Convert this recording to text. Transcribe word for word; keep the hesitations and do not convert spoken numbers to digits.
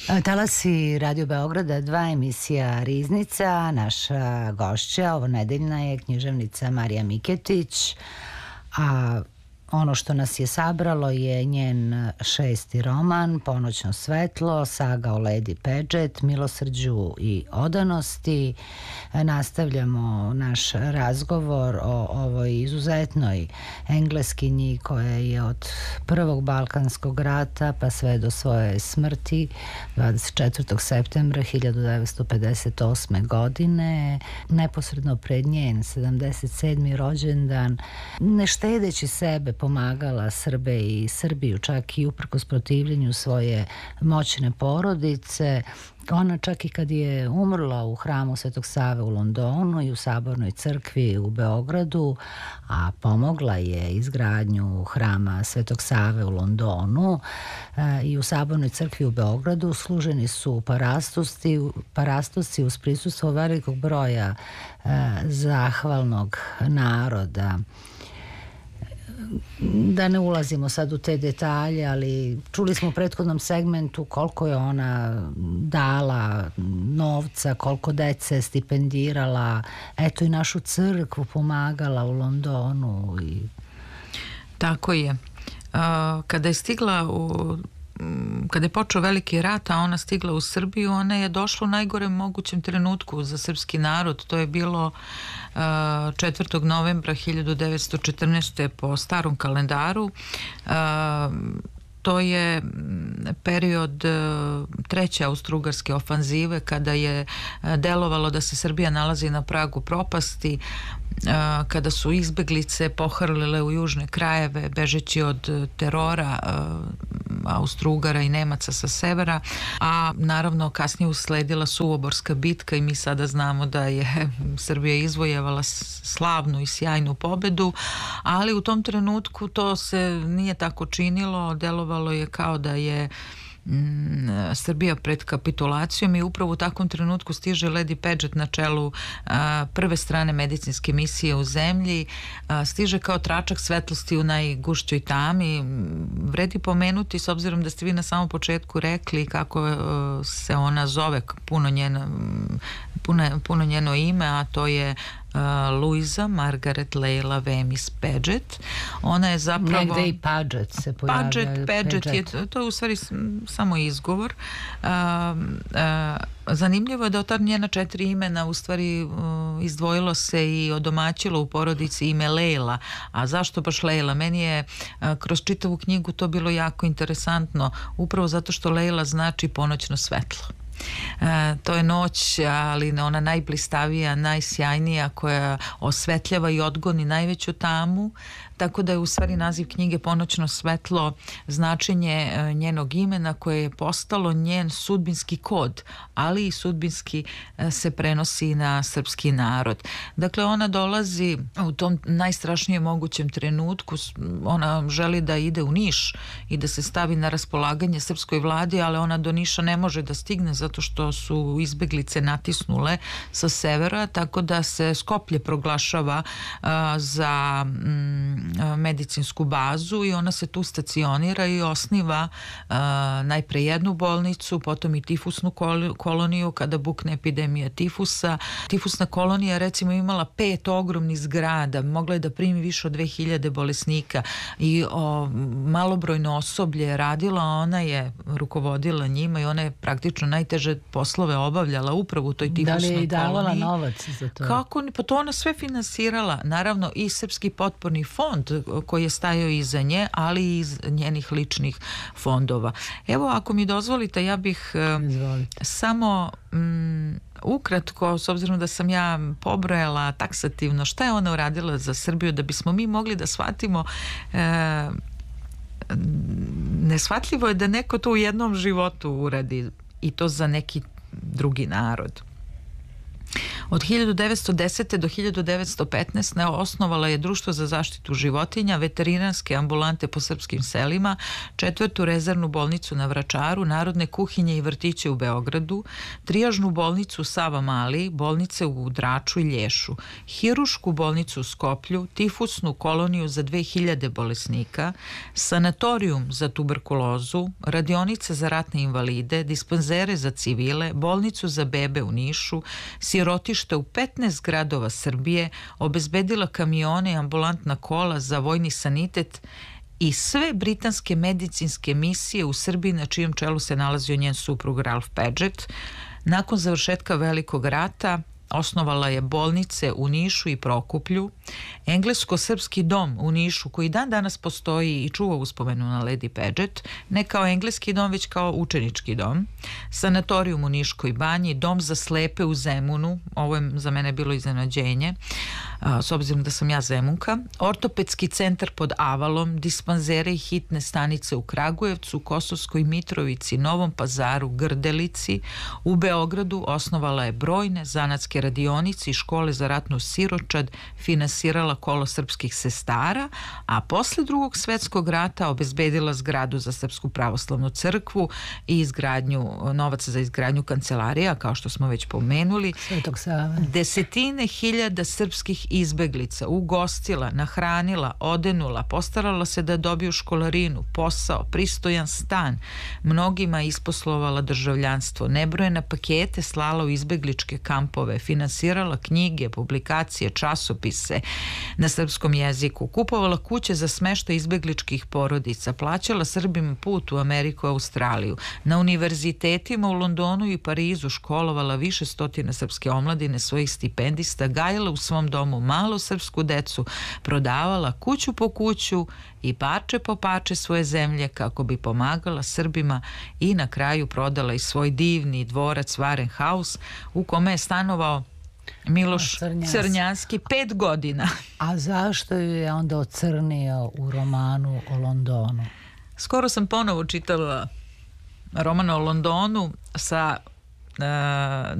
Talasi Radio Beograda, dva emisija Riznica. Naša gošća ovo nedeljna je književnica Marija Miketić, a ono što nas je sabralo je njen šesti roman Ponoćno svetlo, saga o Lady Paget, milosrđu i odanosti. Nastavljamo naš razgovor o ovoj izuzetnoj Engleskinji koja je od prvog Balkanskog rata pa sve do svoje smrti dvadeset četvrtog septembra hiljadu devetsto pedeset osme. godine, neposredno pred njen sedamdeset sedmi rođendan, ne štedeći sebe, pomagala Srbe i Srbiju, čak i uprkos protivljenju svoje moćne porodice. Ona čak i kad je umrla u hramu Svetog Save u Londonu i u Sabornoj crkvi u Beogradu, a pomogla je izgradnju hrama Svetog Save u Londonu i u Sabornoj crkvi u Beogradu, služeni su parastosi, parastosi uz prisustvo velikog broja zahvalnog naroda. Da ne ulazimo sad u te detalje, ali čuli smo u prethodnom segmentu koliko je ona dala novca, koliko dece stipendirala, eto i našu crkvu pomagala u Londonu. I... Tako je. Kada je stigla u kada je počeo veliki rat, a ona stigla u Srbiju, ona je došla u najgorem mogućem trenutku za srpski narod. To je bilo četvrtog novembra hiljadu devetsto četrnaeste. po starom kalendaru. To je period treće austrougarske ofanzive, kada je delovalo da se Srbija nalazi na pragu propasti, kada su izbeglice pohrlile u južne krajeve bežeći od terora Austrougara i Nemaca sa severa, a naravno kasnije usledila Suvoborska bitka i mi sada znamo da je Srbija izvojevala slavnu i sjajnu pobedu, ali u tom trenutku to se nije tako činilo, delovalo je kao da je Srbija pred kapitulacijom i upravo u takvom trenutku stiže Lady Paget na čelu a, prve strane medicinske misije u zemlji, a, stiže kao tračak svetlosti u najgušćoj tami. Vredi pomenuti, s obzirom da ste vi na samom početku rekli kako a, se ona zove, puno njeno, puno, puno njeno ime, a to je Uh, Louisa Margaret Leila Wemyss Paget. Ona je zapravo... Negde i Paget se pojavlja. Paget, Paget, Paget. Je, to je u stvari samo izgovor. Uh, uh, zanimljivo je da od ta njena četiri imena u stvari uh, izdvojilo se i odomaćilo u porodici ime Leila. A zašto baš Leila? Meni je uh, kroz čitavu knjigu to bilo jako interesantno, upravo zato što Leila znači ponoćno svetlo. E, to je noć, ali ona najblistavija, najsjajnija, koja osvetljava i odgoni najveću tamu, tako da je u stvari naziv knjige Ponoćno svetlo značenje njenog imena koje je postalo njen sudbinski kod, ali i sudbinski se prenosi na srpski narod. Dakle, ona dolazi u tom najstrašnijem mogućem trenutku, ona želi da ide u Niš i da se stavi na raspolaganje srpskoj vladi, ali ona do Niša ne može da stigne zato što su izbeglice natisnule sa severa, tako da se Skoplje proglašava uh, za mm, medicinsku bazu i ona se tu stacionira i osniva uh, najpre jednu bolnicu, potom i tifusnu kol- koloniju kada bukne epidemija tifusa. Tifusna kolonija recimo imala pet ogromnih zgrada, mogla je da primi više od dve hiljade bolesnika i o, malobrojno osoblje je radila, ona je rukovodila njima i ona je praktično najteže poslove obavljala upravo u toj tifusnoj koloniji. Da li je i davala novac za to? Kako? Pa to ona sve finansirala. Naravno i Srpski potporni fond koji je stajao iza nje, ali i iz njenih ličnih fondova. Evo, ako mi dozvolite, ja bih Izvolite. samo mm, ukratko, s obzirom da sam ja pobrojala taksativno šta je ona uradila za Srbiju, da bismo mi mogli da shvatimo e, neshvatljivo je da neko to u jednom životu uradi i to za neki drugi narod. Od hiljadu devetsto desete do hiljadu devetsto petnaeste. osnovala je Društvo za zaštitu životinja, veterinarske ambulante po srpskim selima, četvrtu rezervnu bolnicu na Vračaru, narodne kuhinje i vrtiće u Beogradu, trijažnu bolnicu Sava Mali, bolnice u Draču i Lješu, hirušku bolnicu u Skoplju, tifusnu koloniju za dve hiljade bolesnika, sanatorijum za tuberkulozu, radionice za ratne invalide, dispanzere za civile, bolnicu za bebe u Nišu, sirotište u petnaest gradova Srbije, obezbedila kamione i ambulantna kola za vojni sanitet i sve britanske medicinske misije u Srbiji, na čijem čelu se nalazio njen suprug Ralph Paget. Nakon završetka Velikog rata osnovala je bolnice u Nišu i Prokuplju, englesko-srpski dom u Nišu koji dan danas postoji i čuva uspomenu na Lady Paget, ne kao engleski dom, već kao učenički dom, sanatorijum u Niškoj banji, dom za slepe u Zemunu, ovo je za mene bilo iznenađenje, s obzirom da sam ja Zemunka, ortopedski centar pod Avalom, dispanzere i hitne stanice u Kragujevcu, Kosovskoj Mitrovici, Novom Pazaru, Grdelici, u Beogradu osnovala je brojne zanatske radionice i škole za ratnu siročad, finansirala kolo srpskih sestara, a posle Drugog svetskog rata obezbedila zgradu za Srpsku pravoslavnu crkvu i izgradnju, novac za izgradnju kancelarija, kao što smo već pomenuli. Svetog Save. Desetine hiljada srpskih izbeglica ugostila, nahranila, odenula, postarala se da dobiju školarinu, posao, pristojan stan, mnogima isposlovala državljanstvo, nebrojene pakete slala u izbegličke kampove, finansirala knjige, publikacije, časopise na srpskom jeziku, kupovala kuće za smeštaj izbegličkih porodica, plaćala Srbima put u Ameriku i Australiju, na univerzitetima u Londonu i Parizu školovala više stotina srpske omladine, svojih stipendista, gajala u svom domu malo srpsku decu, prodavala kuću po kuću i parče po parče svoje zemlje kako bi pomagala Srbima i na kraju prodala i svoj divni dvorac Varenhaus u kome je stanovao Miloš Crnjanski. Crnjanski pet godina. A zašto ju je onda ocrnio u romanu o Londonu? Skoro sam ponovo čitala roman o Londonu sa uh,